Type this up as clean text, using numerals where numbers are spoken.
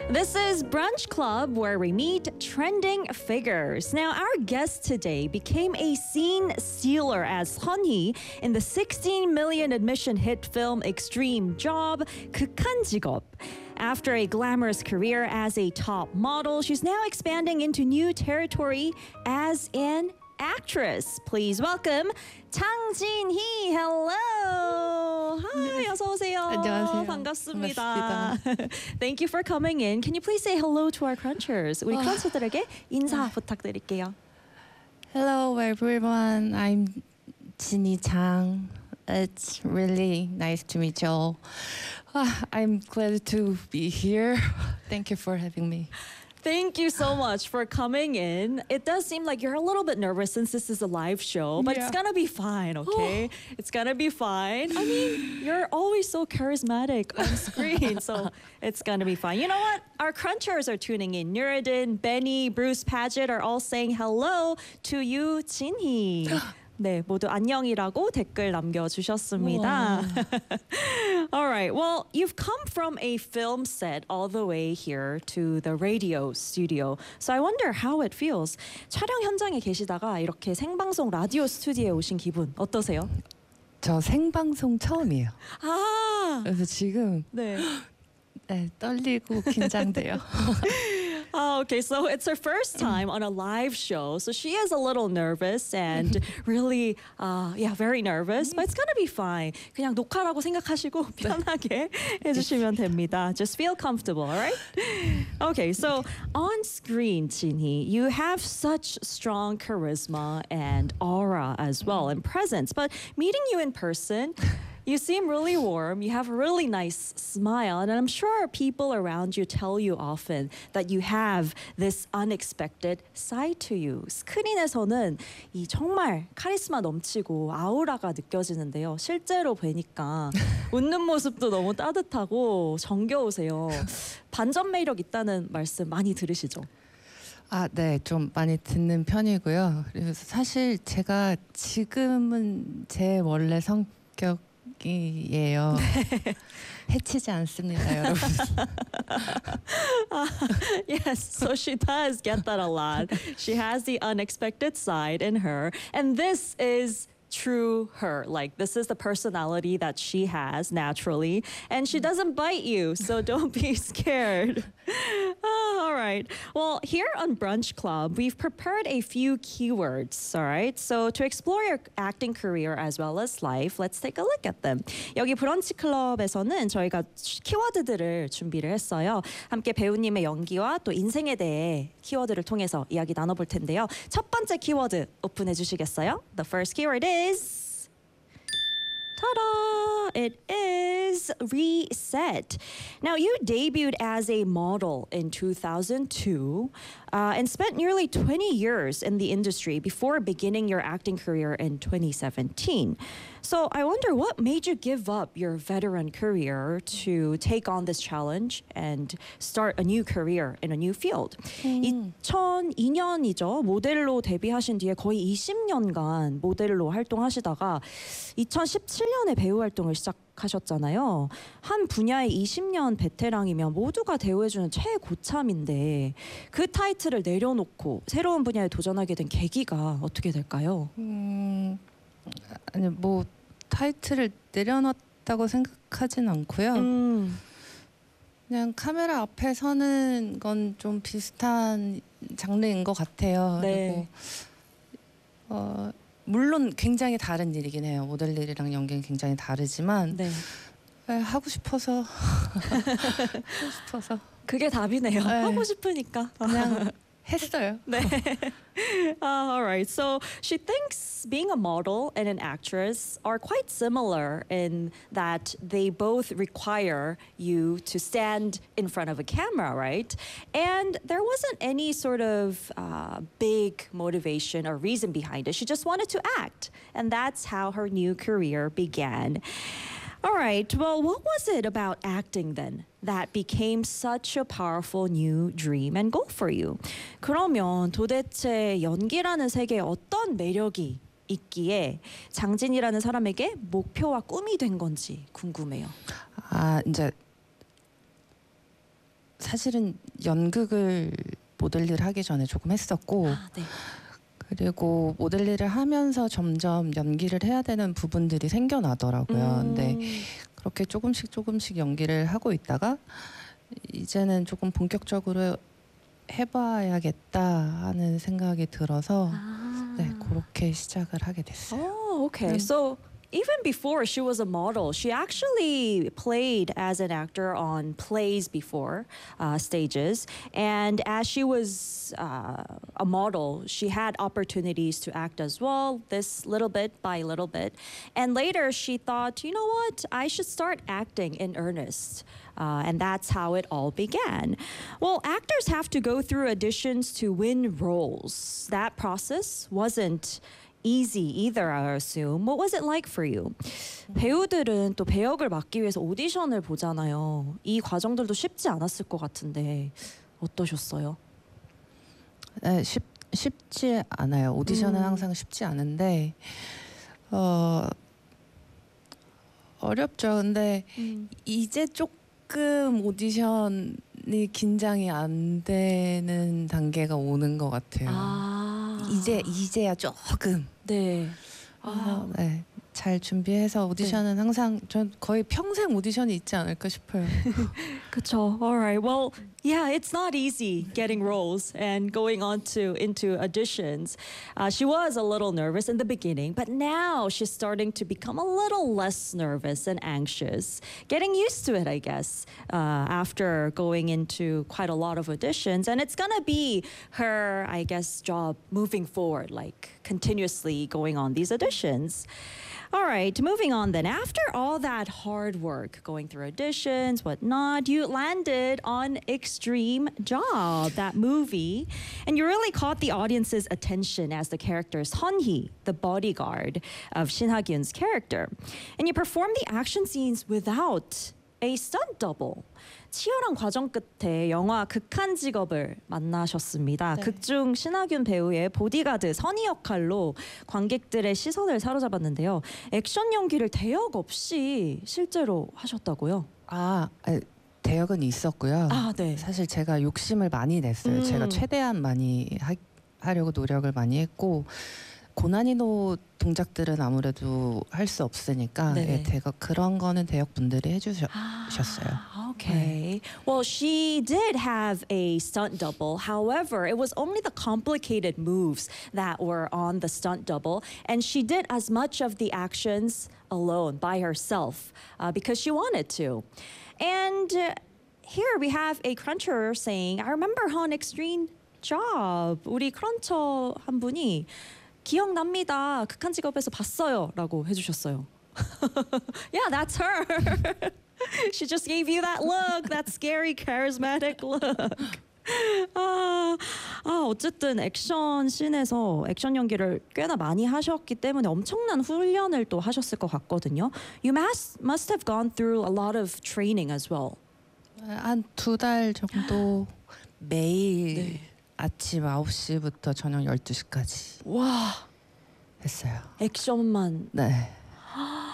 This is Brunch Club, where we meet trending figures. Now, our guest today became a scene stealer as Sunhee in the 16 million admission hit film Extreme Job, 극한 직업. After a glamorous career as a top model, she's now expanding into new territory as an actress. Please welcome 장진희. Hello. Hi, 어서 오세요. 안녕하세요. 반갑습니다. Thank you for coming in. Can you please say hello to our crunchers? 우리 cruncher들에게 인사 부탁드릴게요. Hello everyone, I'm Jinhee Chang. It's really nice to meet you all. I'm glad to be here. Thank you for having me. Thank you so much for coming in. It does seem like you're a little bit nervous since this is a live show, but it's gonna be fine, okay? It's gonna be fine. I mean, you're always so charismatic on screen, so it's gonna be fine. You know what? Our crunchers are tuning in. Nuruddin, Benny, Bruce, Paget are all saying hello to you, Jinhee. 네, 모두 안녕이라고 댓글 남겨주셨습니다. All right, well, you've come from a film set all the way here to the radio studio. So I wonder how it feels. 촬영 현장에 계시다가 이렇게 생방송 라디오 스튜디오에 오신 기분 어떠세요? 저 생방송 처음이에요. 아, 그래서 지금 네. 떨리고 긴장돼요. Oh, okay, so it's her first time on a live show, so she is a little nervous and really, very nervous, but it's gonna be fine. 그냥 녹화라고 생각하시고 편하게 해주시면 됩니다. Just feel comfortable, all right? Okay, so on screen, Jinhee, you have such strong charisma and aura as well, and presence, but meeting you in person, you seem really warm. You have a really nice smile. And I'm sure people around you tell you often that you have this unexpected side to you. 스크린에서는 이 정말 카리스마 넘치고 아우라가 느껴지는데요. 실제로 뵈니까 웃는 모습도 너무 따뜻하고 정겨우세요. 반전 매력 있다는 말씀 많이 들으시죠? 네, 좀 많이 듣는 편이고요. 그래서 사실 제가 지금은 제 원래 성격 이에요. 해치지 않습니다, 여러분. Yes, so she does get that a lot. She has the unexpected side in her, and this is true her. Like, this is the personality that she has naturally, and she doesn't bite you, so don't be scared. All right. Well, here on Brunch Club, we've prepared a few keywords, all right? So to explore your acting career as well as life, let's take a look at them. 여기 브런치 클럽에서는 저희가 키워드들을 준비를 했어요. 함께 배우님의 연기와 또 인생에 대해 키워드를 통해서 이야기 나눠볼 텐데요. 첫 번째 키워드 오픈해 주시겠어요? The first keyword is... Ta-da! It is reset. Now, you debuted as a model in 2002 and spent nearly 20 years in the industry before beginning your acting career in 2017. So I wonder what made you give up your veteran career to take on this challenge and start a new career in a new field. 2002년이죠. 모델로 데뷔하신 뒤에 거의 20년간 모델로 활동하시다가 2017년에 배우 활동을 시작하셨잖아요. 한 분야의 20년 베테랑이면 모두가 대우해주는 최고참인데 그 타이틀을 내려놓고 새로운 분야에 도전하게 된 계기가 어떻게 될까요? 아니 뭐 타이틀을 내려놨다고 생각하진 않고요. 그냥 카메라 앞에 서는 건 좀 비슷한 장르인 것 같아요. 네. 그리고 물론 굉장히 다른 일이긴 해요. 모델 일이랑 연기는 굉장히 다르지만 네. 하고 싶어서 하고 싶어서 그게 답이네요. 네. 하고 싶으니까 그냥 했어요. 네. All right. So she thinks being a model and an actress are quite similar in that they both require you to stand in front of a camera, right? And there wasn't any sort of big motivation or reason behind it. She just wanted to act. And that's how her new career began. All right, well, what was it about acting then that became such a powerful new dream and goal for you? 그러면 도대체 연기라는 세계에 어떤 매력이 있기에 장진이라는 사람에게 목표와 꿈이 된 건지 궁금해요. 이제 사실은 연극을 모델 일을 하기 전에 조금 했었고 아, 네. 그리고 모델 일을 하면서 점점 연기를 해야 되는 부분들이 생겨나더라고요. 근데 그렇게 조금씩 연기를 하고 있다가 이제는 조금 본격적으로 해봐야겠다 하는 생각이 들어서 네, 그렇게 시작을 하게 됐어요. Oh, okay. So even before she was a model, she actually played as an actor on plays before stages. And as she was a model, she had opportunities to act as well, this little bit by little bit. And later she thought, you know what, I should start acting in earnest. And that's how it all began. Well, actors have to go through auditions to win roles. That process wasn't easy either, I assume. What was it like for you? 배우들은 또 배역을 맡기 위해서 오디션을 보잖아요. 이 과정들도 쉽지 않았을 것 같은데 어떠셨어요? 네, 쉽지 않아요. 오디션은 항상 쉽지 않은데 어렵죠. 근데 이제 조금 오디션이 긴장이 안 되는 단계가 오는 것 같아요. 이제야 조금. 네. 네, 잘 준비해서 오디션은 항상 전 거의 평생 오디션이 있지 않을까 싶어요. 그쵸. All right. Well, yeah, it's not easy getting roles and going on into auditions. She was a little nervous in the beginning, but now she's starting to become a little less nervous and anxious, getting used to it, I guess, after going into quite a lot of auditions. And it's gonna be her, I guess, job moving forward, like continuously going on these auditions. All right, moving on then. After all that hard work, going through auditions, whatnot, you landed on Extreme Job, that movie, and you really caught the audience's attention as the character Sunhee, the bodyguard of Shin Ha-gyun's character. And you performed the action scenes without a stunt double. 치열한 과정 끝에 영화 극한 직업을 만나셨습니다. 네. 극중 신하균 배우의 보디가드 선희 역할로 관객들의 시선을 사로잡았는데요. 액션 연기를 대역 없이 실제로 하셨다고요? 대역은 있었고요. 네. 사실 제가 욕심을 많이 냈어요. 제가 최대한 많이 하려고 노력을 많이 했고 고난이도 동작들은 아무래도 할 수 없으니까 예, 그런 거는 대역 분들이 해주셨어요. Okay. Well, she did have a stunt double. However, it was only the complicated moves that were on the stunt double, and she did as much of the actions alone by herself because she wanted to. And here we have a cruncher saying, I remember her on Extreme Job. 우리 cruncher 한 분이 기억납니다. 극한 직업에서 봤어요. 라고 해주셨어요. Yeah, that's her. She just gave you that look, that scary, charismatic look. 어쨌든 액션 씬에서 액션 연기를 꽤나 많이 하셨기 때문에 엄청난 훈련을 또 하셨을 것 같거든요. You must have gone through a lot of training as well. 한 2달 정도 매일 아침 9시부터 저녁 12시까지 와, 했어요. 액션만 네.